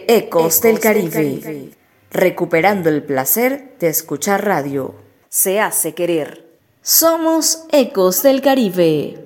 Ecos del Caribe, recuperando el placer de escuchar radio. Se hace querer. Somos Ecos del Caribe.